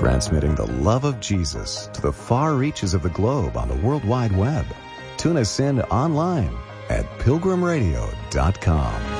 transmitting the love of Jesus to the far reaches of the globe on the World Wide Web. Tune us in online at pilgrimradio.com.